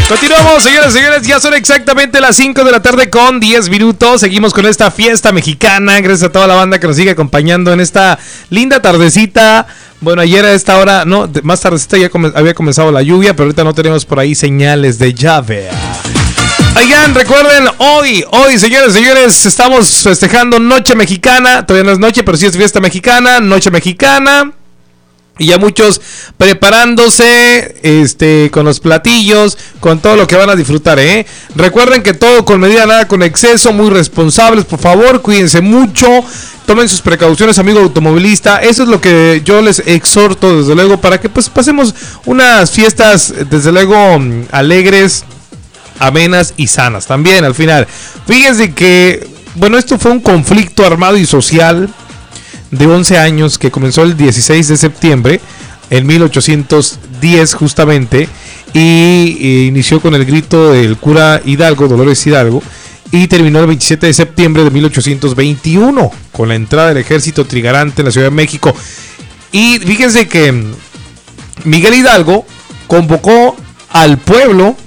Continuamos, señoras y señores, ya son exactamente las 5 de la tarde con 10 minutos. Seguimos con esta fiesta mexicana. Gracias a toda la banda que nos sigue acompañando en esta linda tardecita. Bueno, ayer a esta hora, no, más tardecita ya había comenzado la lluvia, pero ahorita no tenemos por ahí señales de lluvia. Oigan, recuerden, hoy, señores y señores, estamos festejando Noche Mexicana. Todavía no es noche, pero sí es fiesta mexicana, Noche Mexicana. Y ya muchos preparándose con los platillos, con todo lo que van a disfrutar, ¿eh? Recuerden que todo con medida, nada con exceso, muy responsables, por favor, cuídense mucho, tomen sus precauciones, amigo automovilista. Eso es lo que yo les exhorto, desde luego, para que pues pasemos unas fiestas, desde luego, alegres, amenas y sanas también al final. Fíjense que, bueno, esto fue un conflicto armado y social de 11 años que comenzó el 16 de septiembre en 1810 justamente, y inició con el grito del cura Hidalgo, Dolores Hidalgo, y terminó el 27 de septiembre de 1821 con la entrada del ejército trigarante en la Ciudad de México. Y fíjense que Miguel Hidalgo convocó al pueblo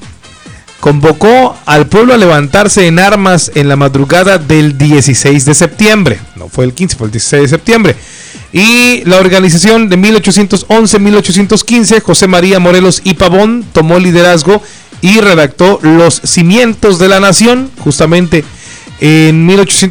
a levantarse en armas en la madrugada del 16 de septiembre. No fue el 15, fue el 16 de septiembre. Y la organización de 1811-1815, José María Morelos y Pavón, tomó liderazgo y redactó los cimientos de la nación. Justamente en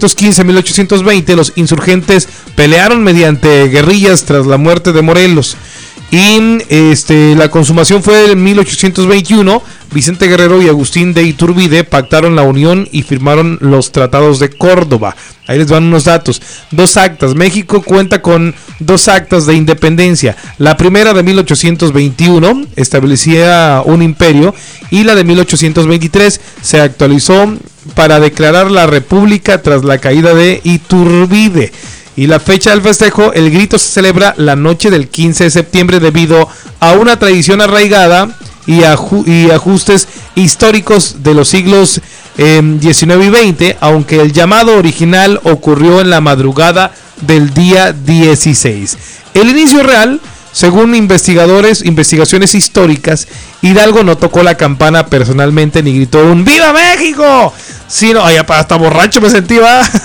1815-1820 los insurgentes pelearon mediante guerrillas tras la muerte de Morelos. Y la consumación fue en 1821. Vicente Guerrero y Agustín de Iturbide pactaron la unión y firmaron los tratados de Córdoba. Ahí les van unos datos. 2 actas. México cuenta con 2 actas de independencia. La primera de 1821 establecía un imperio, y la de 1823 se actualizó para declarar la república tras la caída de Iturbide. Y la fecha del festejo, el grito se celebra la noche del 15 de septiembre debido a una tradición arraigada y ajustes históricos de los siglos XIX y XX, aunque el llamado original ocurrió en la madrugada del día 16. El inicio real, según investigaciones históricas, Hidalgo no tocó la campana personalmente ni gritó un ¡Viva México!, sino, hasta borracho me sentí,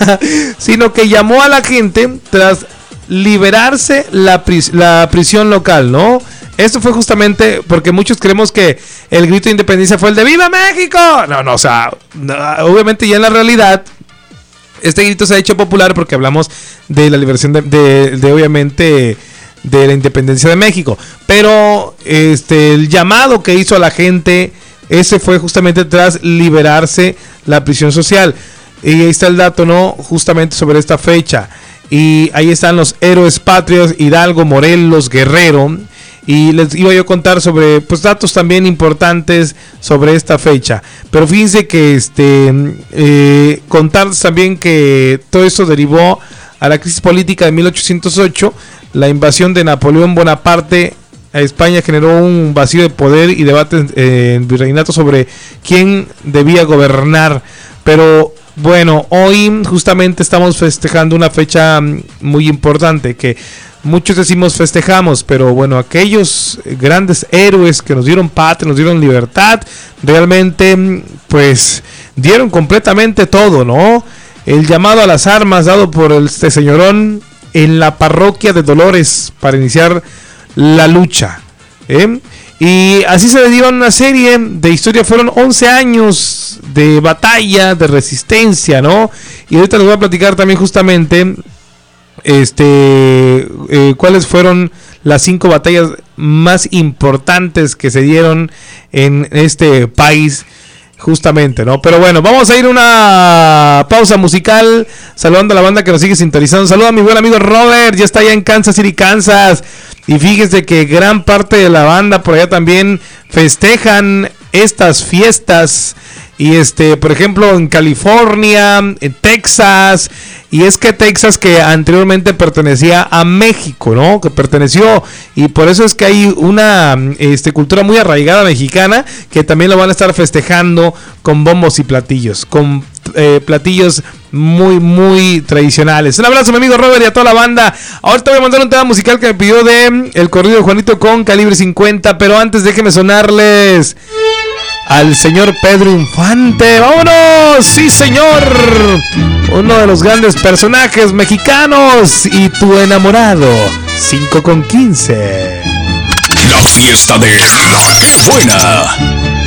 sino que llamó a la gente tras liberarse la prisión local, ¿no? Esto fue justamente porque muchos creemos que el grito de independencia fue el de ¡Viva México! No, o sea, obviamente ya en la realidad este grito se ha hecho popular porque hablamos de la liberación de obviamente de la independencia de México, pero el llamado que hizo a la gente, ese fue justamente tras liberarse la prisión social. Y ahí está el dato, ¿no? Justamente sobre esta fecha. Y ahí están los héroes patrios, Hidalgo, Morelos, Guerrero. Y les iba yo a contar sobre pues datos también importantes sobre esta fecha. Pero fíjense que contarles también que todo esto derivó a la crisis política de 1808. La invasión de Napoleón Bonaparte a España generó un vacío de poder y debate en el virreinato sobre quién debía gobernar. Pero bueno, hoy justamente estamos festejando una fecha muy importante que muchos decimos festejamos, pero bueno, aquellos grandes héroes que nos dieron patria, nos dieron libertad, realmente pues dieron completamente todo, ¿no? El llamado a las armas dado por este señorón en la parroquia de Dolores para iniciar la lucha, y así se derivan una serie de historias. Fueron 11 años de batalla, de resistencia, ¿no? Y ahorita les voy a platicar también justamente cuáles fueron las 5 batallas más importantes que se dieron en este país justamente, ¿no? Pero bueno, vamos a ir a una pausa musical, saludando a la banda que nos sigue sintonizando. Saluda a mi buen amigo Robert, ya está allá en Kansas City, Kansas. Y fíjese que gran parte de la banda por allá también festejan estas fiestas. Y por ejemplo, en California, en Texas. Y es que Texas, que anteriormente pertenecía a México, ¿no? Que perteneció. Y por eso es que hay una cultura muy arraigada mexicana, que también lo van a estar festejando con bombos y platillos. Con platillos muy, muy tradicionales. Un abrazo, mi amigo Robert, y a toda la banda. Ahorita voy a mandar un tema musical que me pidió de el corrido de Juanito con Calibre 50. Pero antes déjenme sonarles al señor Pedro Infante. ¡Vámonos! ¡Sí, señor! Uno de los grandes personajes mexicanos y tu enamorado. 5:15. La fiesta de La Que Buena.